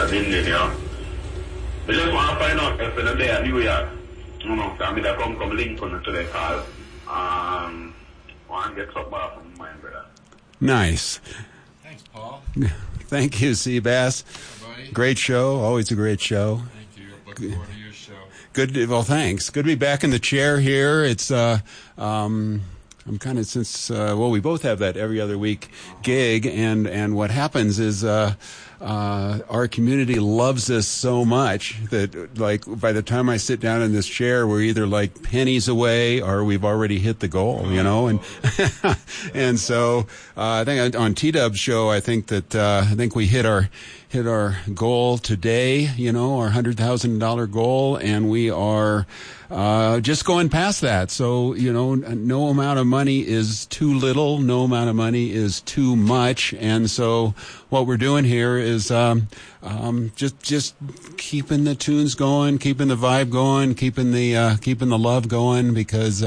Linden, you know. We just want to find out if in the day of New York, you know, so I'm going to come Lincoln to the call. Want to get something off from my brother. Nice. Thanks, Paul. Thank you, Seabass. Great show. Always a great show. Thank you. Looking forward to your show. Good. Well, thanks. Good to be back in the chair here. It's I'm kind of since we both have that every other week gig, and what happens is our community loves us so much that like by the time I sit down in this chair, we're either like pennies away or we've already hit the goal, you know, and and so I think on T-Dub's show, I think we hit our goal today, you know, our $100,000 goal, and we are just going past that. So, you know, no amount of money is too little, no amount of money is too much, and so what we're doing here is just keeping the tunes going, keeping the vibe going, keeping the love going, because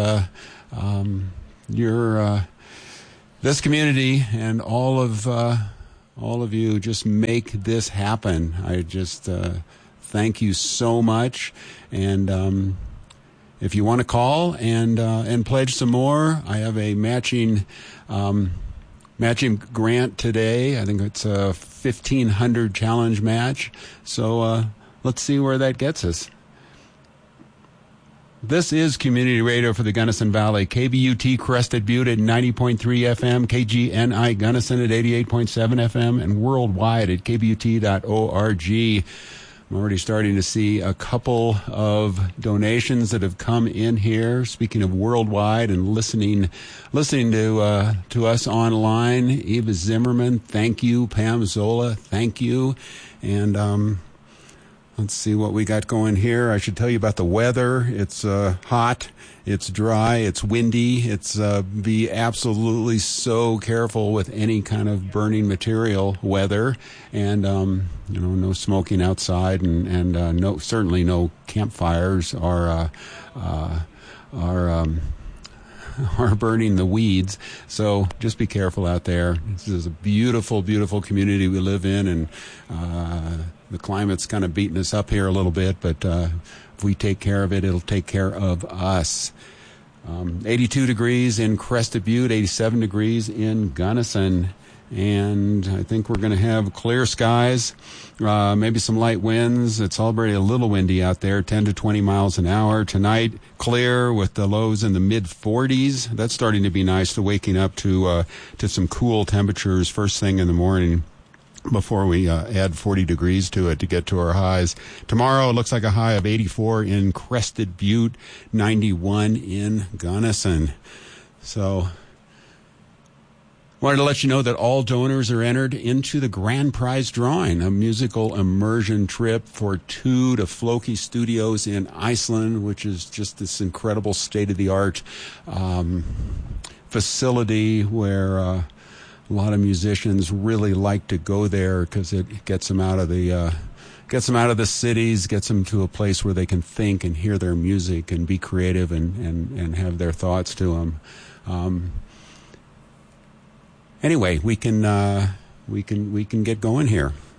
you're this community and all of you just make this happen. I just thank you so much, and if you want to call and pledge some more, I have a matching grant today. I think it's a 1,500 challenge match. So let's see where that gets us. This is Community Radio for the Gunnison Valley. KBUT Crested Butte at 90.3 FM, KGNI Gunnison at 88.7 FM, and worldwide at kbut.org. I'm already starting to see a couple of donations that have come in here. Speaking of worldwide and listening to us online, Eva Zimmerman, thank you. Pam Zola, thank you. And let's see what we got going here. I should tell you about the weather. It's hot, it's dry, it's windy. It's be absolutely so careful with any kind of burning material weather, and you know, no smoking outside, and no, certainly no campfires are burning the weeds. So just be careful out there. This is a beautiful, beautiful community we live in, and the climate's kind of beating us up here a little bit, but if we take care of it, it'll take care of us. 82 degrees in Crested Butte, 87 degrees in Gunnison, and I think we're going to have clear skies, maybe some light winds. It's already a little windy out there, 10 to 20 miles an hour. Tonight, clear with the lows in the mid-40s. That's starting to be nice, to waking up to some cool temperatures first thing in the morning, before we add 40 degrees to it to get to our highs. Tomorrow it looks like a high of 84 in Crested Butte, 91 in Gunnison. So wanted to let you know that all donors are entered into the grand prize drawing, a musical immersion trip for two to Floki Studios in Iceland, which is just this incredible state-of-the-art facility where a lot of musicians really like to go there because it gets them out of the cities, gets them to a place where they can think and hear their music and be creative and have their thoughts to them. Anyway, we can get going here.